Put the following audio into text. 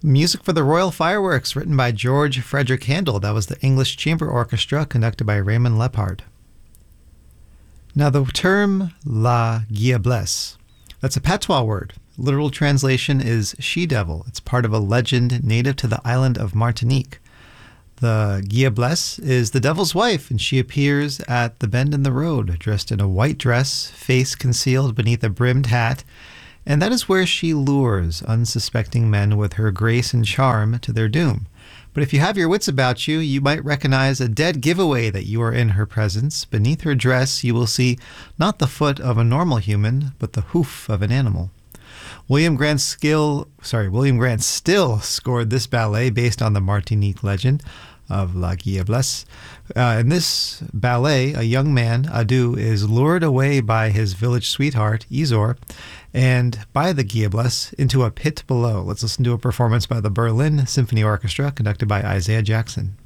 Music for the Royal Fireworks, written by George Frederick Handel. That was the English Chamber Orchestra, conducted by Raymond Leppard. Now, the term La Guiablesse, that's a patois word. Literal translation is she-devil. It's part of a legend native to the island of Martinique. The Guiablesse is the devil's wife, and she appears at the bend in the road, dressed in a white dress, face concealed beneath a brimmed hat, and that is where she lures unsuspecting men with her grace and charm to their doom. But if you have your wits about you, you might recognize a dead giveaway that you are in her presence. Beneath her dress, you will see not the foot of a normal human, but the hoof of an animal. William Grant Still scored this ballet based on the Martinique legend of La Guiablesse. In this ballet, a young man, Adu, is lured away by his village sweetheart, Isor, and by the Guiablesse into a pit below. Let's listen to a performance by the Berlin Symphony Orchestra, conducted by Isaiah Jackson.